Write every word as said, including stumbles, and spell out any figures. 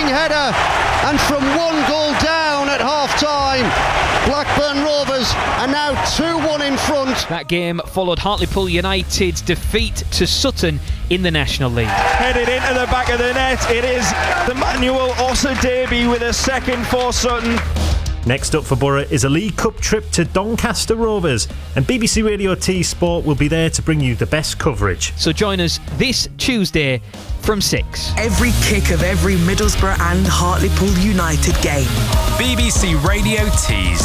swinging header, and from one goal down at half-time, Blackburn Rovers are now two one in front. That game followed Hartlepool United's defeat to Sutton in the National League. Headed into the back of the net, it is the Manuel Osadebe with a second for Sutton. Next up for Borough is a League Cup trip to Doncaster Rovers, and B B C Radio T Sport will be there to bring you the best coverage. So join us this Tuesday from six. Every kick of every Middlesbrough and Hartlepool United game. B B C Radio T's